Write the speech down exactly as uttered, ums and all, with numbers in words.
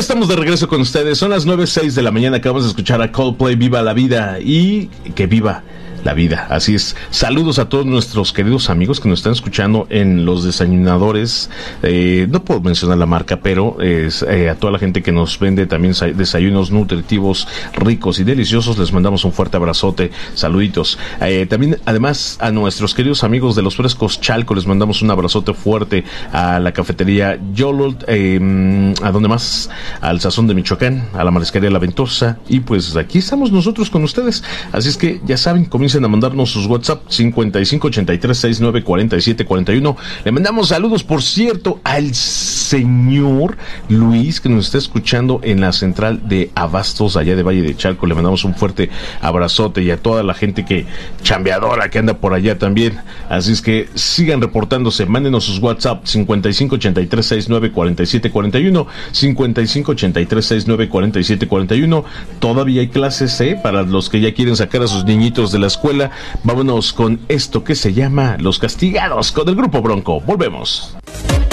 estamos de regreso con ustedes. Son las nueve seis de la mañana. Acabamos de escuchar a Coldplay, Viva la Vida. Y que viva la vida, así es. Saludos a todos nuestros queridos amigos que nos están escuchando en los desayunadores. Eh, no puedo mencionar la marca, pero es, eh, a toda la gente que nos vende también desayunos nutritivos, ricos y deliciosos, les mandamos un fuerte abrazote, saluditos. Eh, también, además, a nuestros queridos amigos de los Frescos Chalco, les mandamos un abrazote fuerte a la cafetería Yololt, eh, a donde más, al Sazón de Michoacán, a la Marisquería La Ventosa, y pues aquí estamos nosotros con ustedes. Así es que ya saben, comiencen a mandarnos sus WhatsApp cincuenta y cinco ochenta y tres sesenta y nueve cuarenta y siete cuarenta y uno. Le mandamos saludos, por cierto, al señor Luis, que nos está escuchando en la central de Abastos, allá de Valle de Chalco. Le mandamos un fuerte abrazote, y a toda la gente que chambeadora que anda por allá también. Así es que sigan reportándose, mándenos sus WhatsApp cincuenta y cinco ochenta y tres sesenta y nueve cuarenta y siete cuarenta y uno, cincuenta y cinco ochenta y tres sesenta y nueve cuarenta y siete cuarenta y uno. Todavía hay clases, ¿eh? Para los que ya quieren sacar a sus niñitos de la escuela. Vámonos con esto que se llama Los Castigados, con el Grupo Bronco. Volvemos.